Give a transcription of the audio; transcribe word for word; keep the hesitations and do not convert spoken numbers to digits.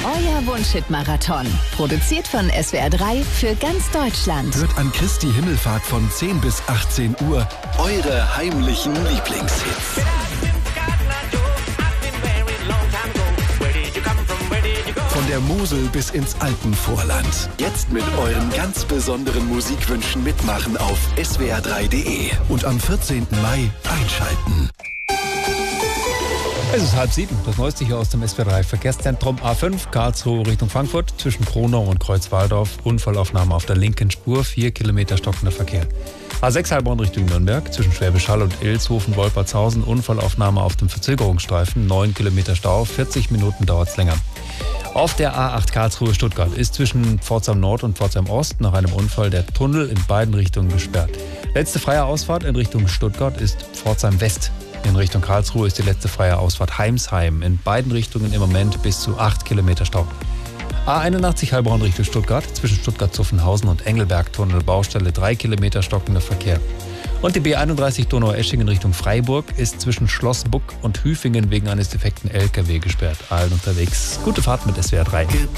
Euer Wunsch-Hit-Marathon. Produziert von S W R drei für ganz Deutschland. Hört an Christi Himmelfahrt von zehn bis achtzehn Uhr eure heimlichen Lieblingshits. Von der Mosel bis ins Alpenvorland. Jetzt mit euren ganz besonderen Musikwünschen mitmachen auf S W R drei punkt de und am vierzehnten Mai einschalten. Es ist halb sieben. Das Neueste hier aus dem S W R drei Verkehrszentrum A fünf, Karlsruhe Richtung Frankfurt, zwischen Kronau und Kreuzwaldorf. Unfallaufnahme auf der linken Spur, vier Kilometer stockender Verkehr. A sechs Heilbronn Richtung Nürnberg, zwischen Schwäbisch Hall und Ilshofen, Wolpertshausen. Unfallaufnahme auf dem Verzögerungsstreifen, neun Kilometer Stau, vierzig Minuten dauert es länger. Auf der A acht Karlsruhe Stuttgart ist zwischen Pforzheim Nord und Pforzheim Ost nach einem Unfall der Tunnel in beiden Richtungen gesperrt. Letzte freie Ausfahrt in Richtung Stuttgart ist Pforzheim West. In Richtung Karlsruhe ist die letzte freie Ausfahrt Heimsheim. In beiden Richtungen im Moment bis zu acht Kilometer Stau. A einundachtzig Heilbronn Richtung Stuttgart, zwischen Stuttgart-Zuffenhausen und Engelberg-Tunnel, Baustelle drei Kilometer stockender Verkehr. Und die B einunddreißig Donaueschingen Richtung Freiburg ist zwischen Schlossbuck und Hüfingen wegen eines defekten L K W gesperrt. Allen unterwegs. Gute Fahrt mit S W R drei.